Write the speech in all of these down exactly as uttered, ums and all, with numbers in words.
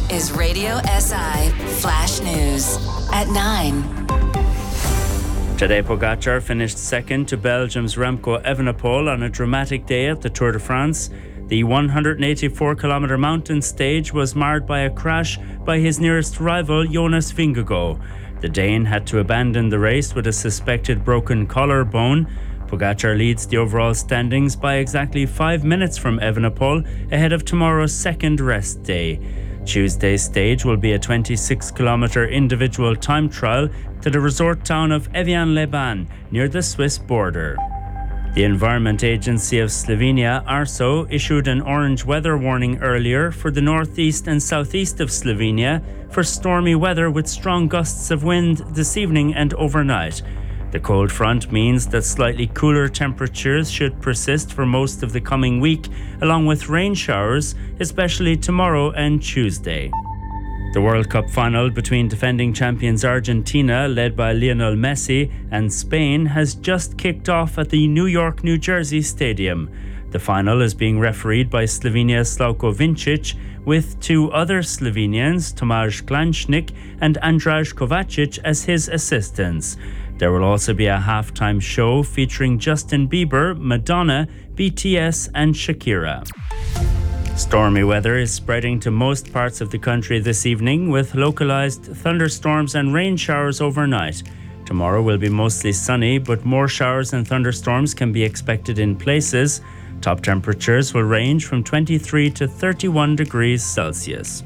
is Radio S I Flash News at nine. Tadej Pogacar finished second to Belgium's Remco Evenepoel on a dramatic day at the Tour de France. The one hundred eighty-four kilometre mountain stage was marred by a crash by his nearest rival Jonas Vingegaard. The Dane had to abandon the race with a suspected broken collarbone. Pogacar leads the overall standings by exactly five minutes from Evenepoel, ahead of tomorrow's second rest day. Tuesday's stage will be a twenty-six kilometre individual time trial to the resort town of Evian-les-Bains, near the Swiss border. The Environment Agency of Slovenia, ARSO, issued an orange weather warning earlier for the northeast and southeast of Slovenia for stormy weather with strong gusts of wind this evening and overnight. The cold front means that slightly cooler temperatures should persist for most of the coming week, along with rain showers, especially tomorrow and Tuesday. The World Cup final between defending champions Argentina, led by Lionel Messi, and Spain has just kicked off at the New York, New Jersey Stadium. The final is being refereed by Slovenia's Slavko Vincic, with two other Slovenians, Tomáš Klančnik and Andraž Kovačič, as his assistants. There will also be a halftime show featuring Justin Bieber, Madonna, B T S and Shakira. Stormy weather is spreading to most parts of the country this evening, with localized thunderstorms and rain showers overnight. Tomorrow will be mostly sunny, but more showers and thunderstorms can be expected in places. Top temperatures will range from twenty-three to thirty-one degrees Celsius.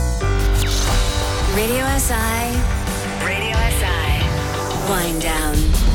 Radio S I. Radio S I. Wind down.